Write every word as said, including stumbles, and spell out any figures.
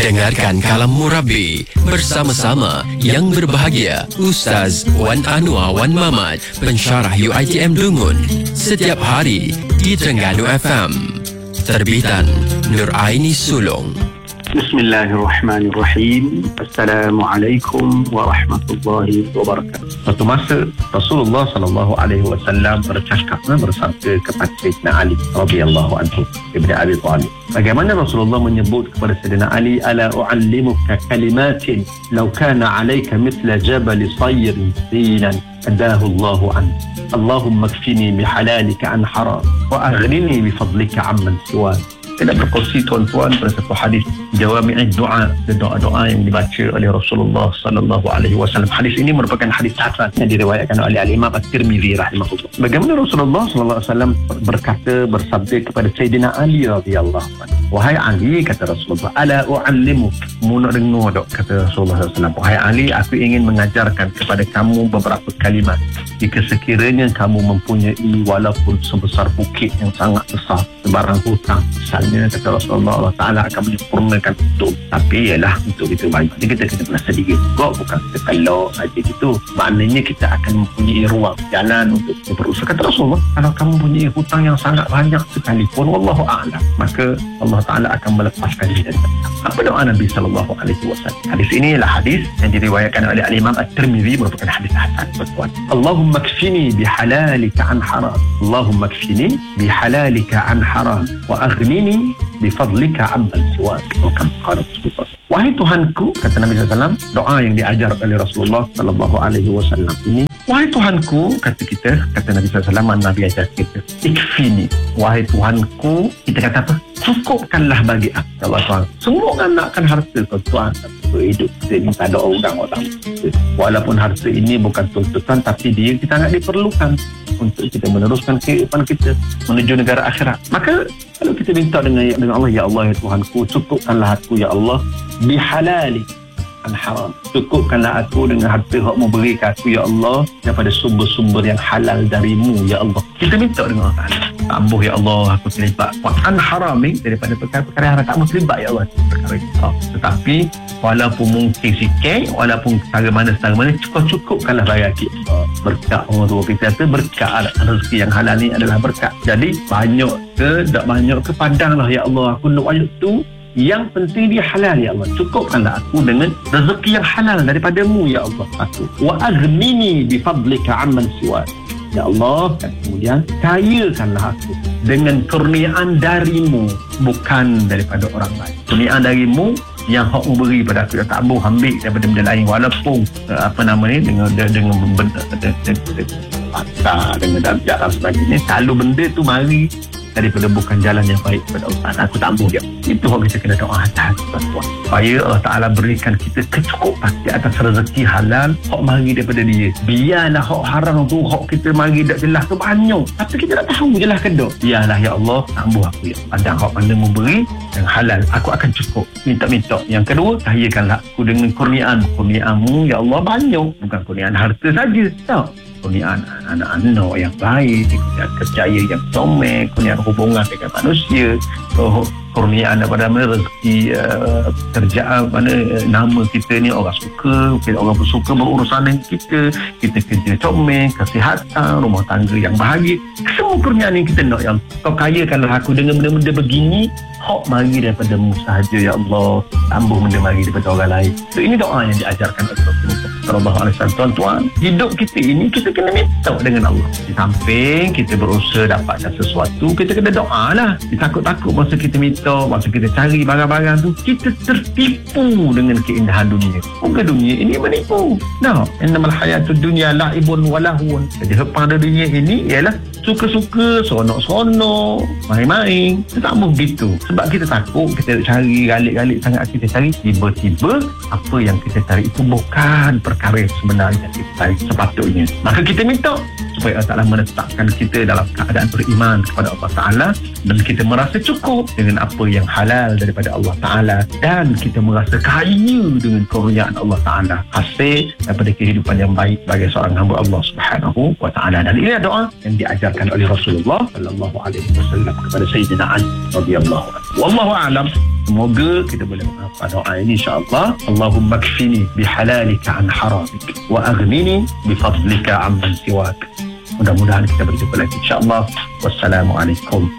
Dengarkan Kalam Murabi bersama-sama yang berbahagia Ustaz Wan Anwar Wan Mamat, pensyarah U I T M Dungun, setiap hari di Terengganu F M. Terbitan Nur Aini Sulong. Bismillahirrahmanirrahim. Assalamualaikum warahmatullahi wabarakatuh. Satu masa Rasulullah sallallahu alaihi wasallam bercakap bersabda kepada Sayyidina Ali radhiyallahu anhu ibn Abi Thalib. Bagaimana Rasulullah menyebut kepada Sayyidina Ali, ala u'allimuka kalimatin law kana 'alayka mithla jabal sayrin zinan adahu Allahu an. Allahumma kfini bihalalika an haram wa aghnini bifadlika amman siwak. Kita berkongsi tuan-tuan pada satu hadis jawami'id doa, doa-doa yang dibaca oleh Rasulullah sallallahu alaihi wasallam. Hadis ini merupakan hadis hasan yang diriwayatkan oleh Al-Imam At-Tirmizi rahimahullah. Bagaimana Rasulullah sallallahu alaihi wasallam berkata, bersabda kepada Sayyidina Ali radhiyallahu anhu, wahai Ali, kata Rasulullah, ala u'allimuk, munuk dengar dok, kata Rasulullah sallallahu alaihi wasallam, wahai Ali, aku ingin mengajarkan kepada kamu beberapa kalimat. Jika sekiranya kamu mempunyai walaupun sebesar bukit yang sangat besar, sebarang hutang misalnya, kata Rasulullah, Allah Ta'ala akan menyempurnakan itu. Tapi ialah untuk kita baik, kita kena pernah sedikit kok, bukan kita kalau saja gitu. Maknanya kita akan mempunyai ruang jalan untuk berusaha. Kata Rasulullah, kalau kamu mempunyai hutang yang sangat banyak sekalipun, wallahu a'lam, maka Allah Ta'ala akan melepaskan kita. Apa doa Nabi sallallahu alaihi wasallam? Hadis ini adalah hadis yang diriwayatkan oleh Al-Imam At-Tirmizi, merupakan hadis hasan, tuan-tuan. Allahumma kfini bihalalika an haram. Allahumma kfini bihalalika an haram wa aghnini bifadlika amman siwak. Wahai Tuhanku, kata Nabi sallallahu alaihi wasallam, doa yang diajar oleh Rasulullah sallallahu alaihi wasallam ini, wahai Tuhanku, kata kita, kata Nabi sallallahu alaihi wasallam, Nabi ajar kita, ikfini, wahai Tuhanku, kita kata apa? Cukupkanlah bagi aku. Allah Tuhan, semua orang nakkan harta, tuan-tuan, untuk hidup kita ni tak ada orang-orang. Walaupun harta ini bukan tuntutan, tapi dia kita sangat diperlukan untuk kita meneruskan kehidupan kita menuju negara akhirat. Maka kalau kita minta dengan, dengan Allah, ya Allah, ya Tuhanku, cukupkanlah aku, ya Allah, bihalali an haram. Cukupkanlah aku dengan harta hak mu beri ke aku, ya Allah, daripada sumber-sumber yang halal darimu, ya Allah. Kita minta dengan Allah Ta'ala, ambuh ya Allah, aku terlibat an harami, daripada perkara-perkara yang tak mau terlibat, ya Allah, perkara itu. Oh, tetapi walaupun mungkin sikit, walaupun setara mana setara mana, cukup-cukupkanlah bagi aku. Oh, berkat orang tua kita kata, berkat rezeki yang halal ni adalah berkat. Jadi banyak ke tak banyak ke, pandanglah ya Allah, aku nak banyak tu, yang penting dia halal, ya Allah. Cukupkanlah aku dengan rezeki yang halal daripadamu, ya Allah, aku. Wa aghnini bifadlika amman siwak. Ya Allah, dan kemudian kayakanlah aku dengan kurniaan darimu, bukan daripada orang lain. Kurniaan darimu yang hak mu beri pada aku, yang tak boleh ambil daripada benda lain, walaupun uh, apa nama ni, dengan dengan benda dengan darjat dan sebagainya. Kalau benda tu mari daripada bukan jalan yang baik kepada Allah, aku tak boleh. Itu hak kita kena doa atas, tuan-tuan, supaya Allah Ta'ala berikan kita kecukupan di atas rezeki halal hak mari daripada dia. Biarlah hak haram tu, hak kita mari tak jelas tu banyak, tapi kita tak tahu jelas ke tak. Biarlah ya Allah, tambah aku, ya pandang hak mana mu beri yang halal, aku akan cukup. Minta-minta. Yang kedua, kayakanlah aku dengan kurniaan. Kurniaanmu, ya Allah, banyak, bukan kurniaan harta saja, tak, kurniaan anak-anak yang baik, kurniaan kerjaya yang comel, kurniaan hubungan dengan manusia, kurniaan daripada mana rezeki uh, kerjaan, mana uh, nama kita ni orang suka, orang bersuka berurusan dengan kita, kita kerja comel, kesihatan, rumah tangga yang bahagia, semua kurniaan yang kita nak. Yang kau kayakanlah aku dengan benda-benda begini, hak mari daripada mu sahaja, ya Allah, tambah benda mari daripada orang lain. So, ini doa yang diajarkan oleh Rasulullah sallallahu alaihi wasallam. Tuan-tuan, hidup kita ini kita kena minta dengan Allah. Di samping kita berusaha dapatkan sesuatu, kita kena doa lah. Takut-takut masa kita minta, masa kita cari barang-barang tu, kita tertipu dengan keindahan dunia. Muka dunia ini menipu. Nah, innamal hayatud dunya la'ibun walahun. Jadi hepang dunia ini ialah suka-suka, seronok-seronok, main-main. Kita tak mau begitu. Sebab kita takut, kita cari galik-galik sangat, kita cari, tiba-tiba apa yang kita cari itu bukan perkara yang sebenarnya kita cari sepatutnya. Maka kita minta supaya Allah Ta'ala menetapkan kita dalam keadaan beriman kepada Allah Ta'ala, dan kita merasa cukup dengan apa yang halal daripada Allah Ta'ala, dan kita merasa kaya dengan kurniaan Allah Ta'ala hasil daripada kehidupan yang baik sebagai seorang hamba Allah Subhanahu wa Ta'ala. Dan ini doa yang diajarkan oleh Rasulullah sallallahu alaihi wasallam kepada Sayyidina Ali radhiyallahu anhu. Wallahu a'lam. Semoga kita boleh menghafal doa ini insya-Allah. Allahumma kfini bihalalika an haramik wa aghnini bifadlika amman siwak. Mudah-mudahan kita berjumpa lagi insya-Allah. Wassalamualaikum